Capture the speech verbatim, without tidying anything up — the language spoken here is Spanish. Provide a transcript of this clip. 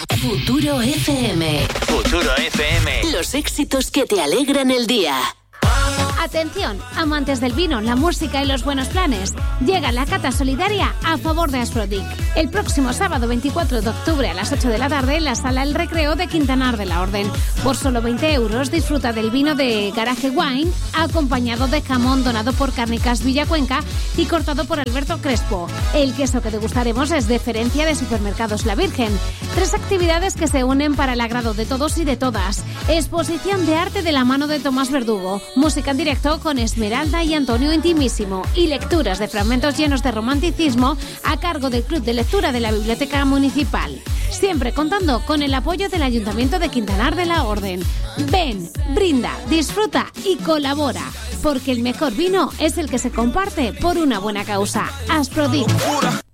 Futuro F M. Futuro F M. Los éxitos que te alegran el día. Atención, amantes del vino, la música y los buenos planes. Llega la cata solidaria a favor de Asprodic. El próximo sábado veinticuatro de octubre a las ocho de la tarde en la Sala El Recreo de Quintanar de la Orden. Por solo veinte euros disfruta del vino de Garage Wine, acompañado de jamón donado por Cárnicas Villacuenca y cortado por Alberto Crespo. El queso que degustaremos es de Ferencia de Supermercados La Virgen. Tres actividades que se unen para el agrado de todos y de todas. Exposición de arte de la mano de Tomás Verdugo. Música en directo con Esmeralda y Antonio Intimísimo y lecturas de fragmentos llenos de romanticismo a cargo del Club de Lectura de la Biblioteca Municipal. Siempre contando con el apoyo del Ayuntamiento de Quintanar de la Orden. Ven, brinda, disfruta y colabora, porque el mejor vino es el que se comparte por una buena causa. Asprodic.